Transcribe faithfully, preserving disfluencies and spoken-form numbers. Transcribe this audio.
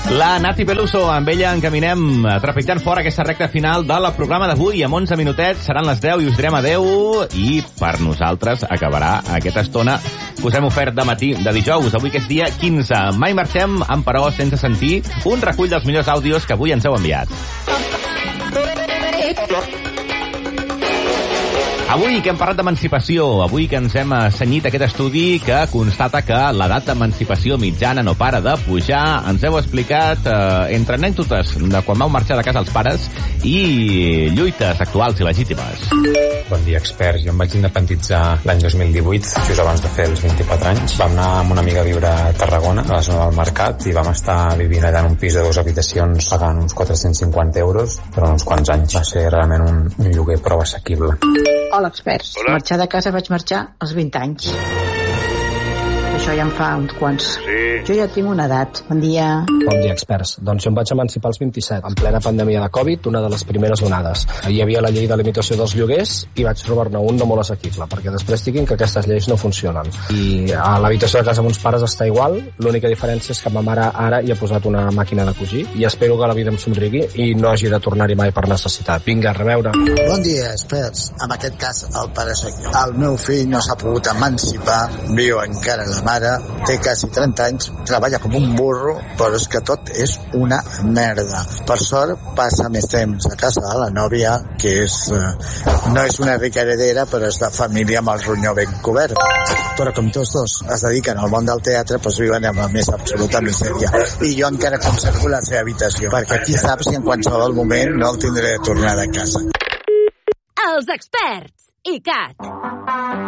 La Nati Peluso, amb ella encaminem trepitjant fora aquesta recta final del programa d'avui. Amb onze minutets seran les deu i us direm adeu, i per nosaltres acabarà aquesta estona que us hem ofert de matí de dijous, avui que és dia quinze. Mai marxem amb però sense sentir un recull dels millors àudios que avui ens heu enviat. Avui que hem parlat d'emancipació, avui que ens hem assenyit aquest estudi que constata que l'edat d'emancipació mitjana no para de pujar, ens heu explicat eh, entre anècdotes de quan vau marxar de casa els pares i lluites actuals i legítimes. Bon dia, experts. Jo em vaig independitzar l'any dos mil divuit, just abans de fer els vint-i-quatre anys. Vam anar amb una amiga a viure a Tarragona, a la zona del Mercat, i vam estar vivint allà en un pis de dues habitacions pagant uns quatre-cents cinquanta euros per uns quants anys. Va ser realment un, un lloguer prou assequible. Hola, experts. Hola. Marxar de casa vaig marxar als vint anys. Això ja en fa uns quants. Sí. Jo ja tinc una edat. Bon dia. Bon dia, experts. Doncs jo em vaig emancipar als vint-i-set, en plena pandèmia de Covid, una de les primeres onades. Hi havia la llei de limitació dels lloguers i vaig trobar-ne un no molt assequible, perquè després diguin que aquestes lleis no funcionen. I a l'habitació de casa amb uns pares està igual, l'única diferència és que ma mare ara hi ha posat una màquina de cosir i espero que la vida em somrigui i no hagi de tornar-hi mai per necessitat. Vinga, a reveure. Bon dia, experts. En aquest cas, el pare soc jo. El meu fill no s'ha pogut emancipar, viu encara la mare, té quasi trenta anys, treballa com un burro, però és que tot és una merda. Per sort, passa més temps a casa de la nòvia, que és, eh, no és una rica heredera, però és de família amb el ronyó ben cobert. Però com tots dos es dediquen al món del teatre, doncs viuen amb la més absoluta misèria. I jo encara conservo la seva habitació, perquè qui sap si en qualsevol moment no el tindré de tornar a casa. Els experts i Cat.